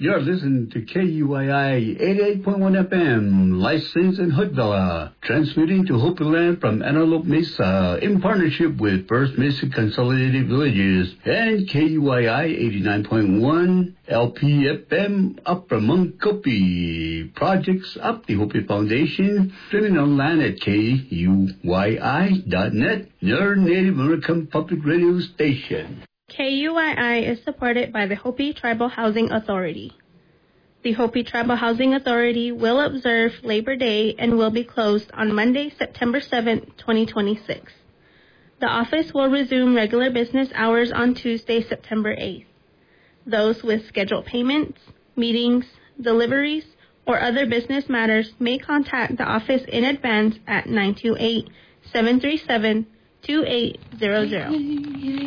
You're listening to KUII 88.1 FM, licensed in Hoodville, transmitting to Hopi Land from Antelope Mesa in partnership with First Mesa Consolidated Villages and KUII 89.1 LPFM Upper Munkopi. Projects up the Hopi Foundation, streaming online at KUII.net, your Native American public radio station. KUII is supported by the Hopi Tribal Housing Authority. The Hopi Tribal Housing Authority will observe Labor Day and will be closed on Monday, September 7, 2026. The office will resume regular business hours on Tuesday, September 8th. Those with scheduled payments, meetings, deliveries, or other business matters may contact the office in advance at 928-737-2800.